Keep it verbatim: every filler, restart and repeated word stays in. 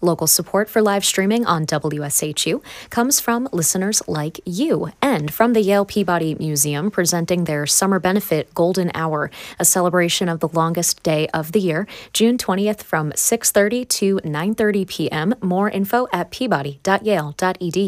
Local support for live streaming on W S H U comes from listeners like you and from the Yale Peabody Museum presenting their Summer Benefit Golden Hour, a celebration of the longest day of the year, June twentieth from six thirty to nine thirty p.m. More info at peabody dot yale dot e d u.